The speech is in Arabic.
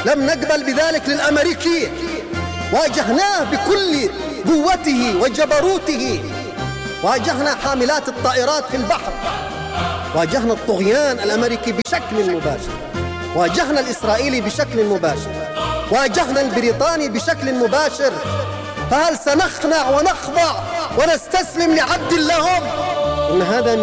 لم نقبل بذلك للأمريكي، واجهناه بكل قوته وجبروته، واجهنا حاملات الطائرات في البحر، واجهنا الطغيان الأمريكي بشكل مباشر، واجهنا الإسرائيلي بشكل مباشر، واجهنا البريطاني بشكل مباشر. فهل سنخنع ونخضع ونستسلم لعبد لهم؟ إن هذا